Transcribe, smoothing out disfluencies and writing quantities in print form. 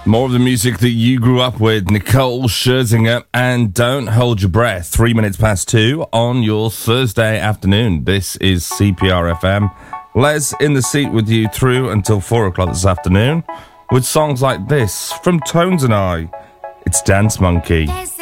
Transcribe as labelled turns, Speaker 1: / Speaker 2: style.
Speaker 1: More of the music that you grew up with. Nicole Scherzinger and Don't Hold Your Breath. 3 minutes past 2 on your Thursday afternoon. This is CPR FM. Les in the seat with you through until 4 o'clock this afternoon with songs like this from Tones and I. It's Dance Monkey.